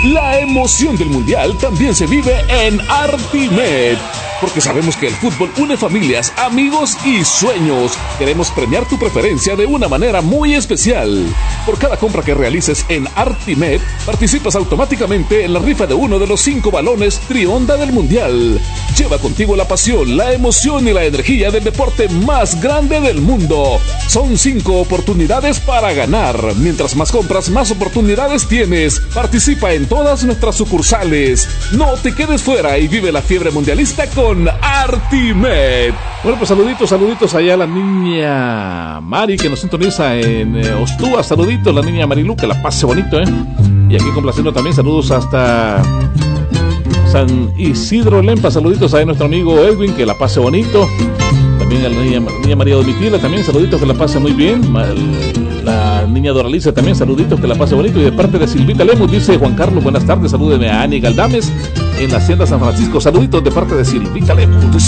La emoción del Mundial también se vive en Artimed, porque sabemos que el fútbol une familias, amigos y sueños. Queremos premiar tu preferencia de una manera muy especial. Por cada compra que realices en Artimed, participas automáticamente en la rifa de uno de los 5 balones Trionda del Mundial. Lleva contigo la pasión, la emoción y la energía del deporte más grande del mundo. Son 5 oportunidades para ganar. Mientras más compras, más oportunidades tienes. Participa en todas nuestras sucursales. No te quedes fuera y vive la fiebre mundialista con Artimed. Bueno, pues saluditos allá a la niña Mari, que nos sintoniza en Ostúa. Saluditos, la niña Marilu, que la pase bonito, Y aquí complaciendo también, saludos hasta San Isidro Lempa. Saluditos a nuestro amigo Edwin, que la pase bonito. También a la niña María Domitila, también saluditos, que la pase muy bien. La niña Doralicia también, saluditos, que la pase bonito. Y de parte de Silvita Lemus, dice Juan Carlos, buenas tardes, salúdeme a Ani Galdames en la Hacienda San Francisco. Saluditos de parte de Silvita Lemus.